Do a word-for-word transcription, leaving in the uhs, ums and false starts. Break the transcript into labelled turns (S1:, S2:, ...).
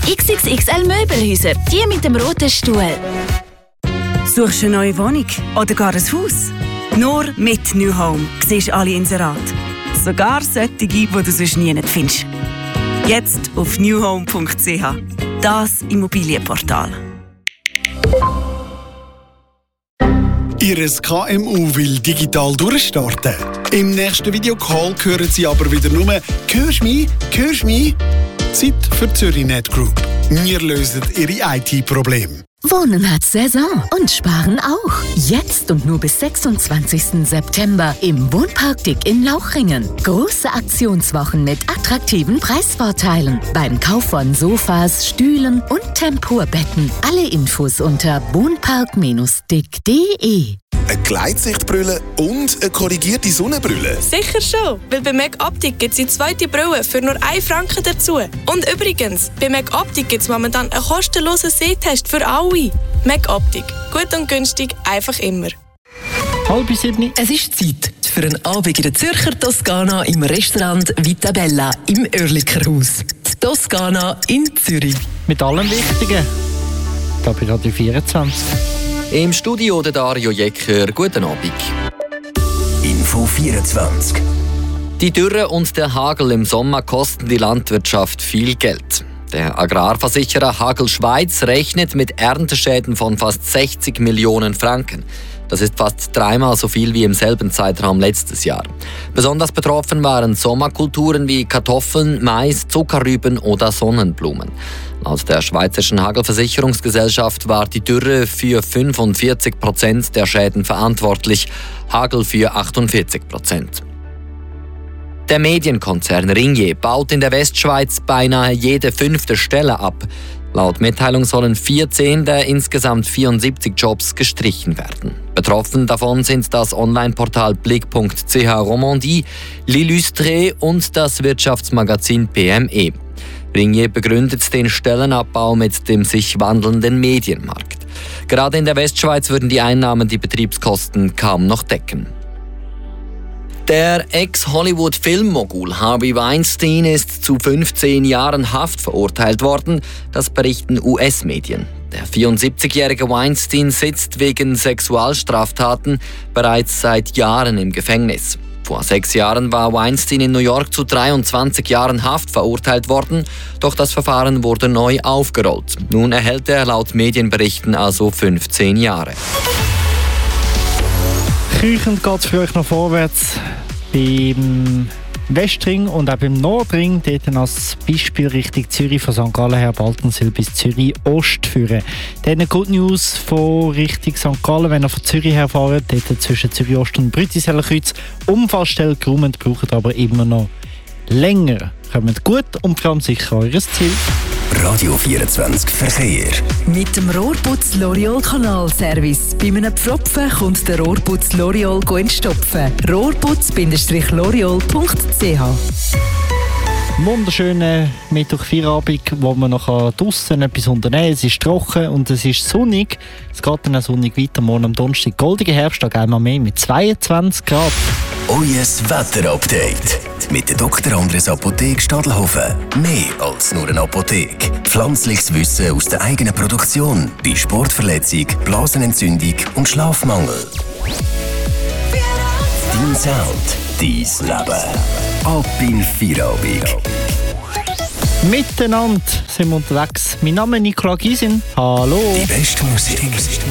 S1: X X X L Möbelhäuser, die mit dem roten Stuhl.
S2: Suchst du eine neue Wohnung oder gar ein Haus? Nur mit New Home siehst du alle Inserate. Sogar solche, die du sonst nie findest. Jetzt auf new home punkt c h. Das Immobilienportal.
S3: Ihres K M U will digital durchstarten. Im nächsten Videocall hören Sie aber wieder nur «Hörst mich? Hörst mich?» Zeit für ZürichNet Group. Wir lösen Ihre I T-Probleme.
S4: Wohnen hat Saison und Sparen auch. Jetzt und nur bis sechsundzwanzigsten September im Wohnpark Dick in Lauchringen. Große Aktionswochen mit attraktiven Preisvorteilen. Beim Kauf von Sofas, Stühlen und Tempurbetten. Alle Infos unter wohnpark dick punkt de.
S5: Eine Gleitsichtbrille und eine korrigierte Sonnenbrille?
S6: Sicher schon, weil bei Mac Optik gibt es die zweite Brille für nur einen Franken dazu. Und übrigens, bei Mac Optik gibt es momentan einen kostenlosen Sehtest für alle. Mac Optik. Gut und günstig, einfach immer.
S7: Halb sieben. Es ist Zeit für einen Abend in der Zürcher Toskana im Restaurant Vita Bella im Oerlikerhaus. Die Toskana in Zürich.
S8: Mit allem Wichtigen. Da bei Radio vierundzwanzig.
S9: Im Studio der Dario Jecker. Guten Abend.
S5: Info vierundzwanzig.
S9: Die Dürre und der Hagel im Sommer kosten die Landwirtschaft viel Geld. Der Agrarversicherer Hagel Schweiz rechnet mit Ernteschäden von fast sechzig Millionen Franken. Das ist fast dreimal so viel wie im selben Zeitraum letztes Jahr. Besonders betroffen waren Sommerkulturen wie Kartoffeln, Mais, Zuckerrüben oder Sonnenblumen. Laut der Schweizerischen Hagelversicherungsgesellschaft war die Dürre für fünfundvierzig Prozent der Schäden verantwortlich, Hagel für achtundvierzig Prozent. Der Medienkonzern Ringier baut in der Westschweiz beinahe jede fünfte Stelle ab. Laut Mitteilung sollen vierzehn der insgesamt vierundsiebzig Jobs gestrichen werden. Betroffen davon sind das Online-Portal blick punkt c h Romandie, L'Illustré und das Wirtschaftsmagazin P M E. Ringier begründet den Stellenabbau mit dem sich wandelnden Medienmarkt. Gerade in der Westschweiz würden die Einnahmen die Betriebskosten kaum noch decken. Der Ex-Hollywood-Filmmogul Harvey Weinstein ist zu fünfzehn Jahren Haft verurteilt worden, das berichten U S-Medien. Der vierundsiebzigjährige Weinstein sitzt wegen Sexualstraftaten bereits seit Jahren im Gefängnis. Vor sechs Jahren war Weinstein in New York zu dreiundzwanzig Jahren Haft verurteilt worden, doch das Verfahren wurde neu aufgerollt. Nun erhält er laut Medienberichten also fünfzehn Jahre.
S8: Kriechend geht es für euch noch vorwärts beim Westring und auch beim Nordring. Dort als Beispiel Richtung Zürich von Sankt Gallen her Baltenswil bis Zürich Ost führen. Dann Good News von Richtung Sankt Gallen, wenn ihr von Zürich her fahrt, dort zwischen Zürich Ost und Brütisellenkreuz. Unfallstelle geräumt, braucht aber immer noch länger. Kommt gut und vor allem sicher eures Ziel.
S5: Radio vierundzwanzig Verkehr.
S4: Mit dem Rohrputz L'Oreal Kanalservice. Bei einem Pfropfen kommt der Rohrputz L'Oreal entstopfen. rohrputz Loreal punkt c h.
S8: Wunderschönen Mittwoch-Feierabend, wo man noch draussen etwas unternehmen kann. Es ist trocken und es ist sonnig. Es geht dann auch sonnig weiter. Morgen am Donnerstag goldiger Herbsttag, einmal mehr mit zweiundzwanzig Grad.
S5: Euer Wetterupdate mit der Doktor Andres Apotheke Stadelhofen. Mehr als nur eine Apotheke. Pflanzliches Wissen aus der eigenen Produktion bei Sportverletzung, Blasenentzündung und Schlafmangel. Dein Sound, dein Leben. Ab in Feierabend.
S8: Miteinander sind wir unterwegs. Mein Name ist Nicola Gysin. Hallo.
S5: Die beste Musik.